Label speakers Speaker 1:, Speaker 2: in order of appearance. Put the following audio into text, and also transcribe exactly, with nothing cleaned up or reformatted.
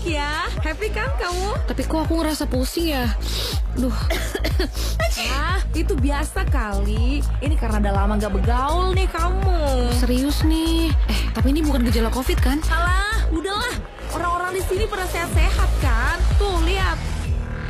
Speaker 1: ya. Happy kan kamu?
Speaker 2: Tapi kok aku ngerasa pusing ya? Duh.
Speaker 1: Ah, itu biasa kali. Ini karena udah lama gak bergaul nih kamu.
Speaker 2: Serius nih. Eh, tapi ini bukan gejala COVID kan?
Speaker 1: Alah, udahlah. Orang-orang di sini pada sehat-sehat kan? Tuh, lihat.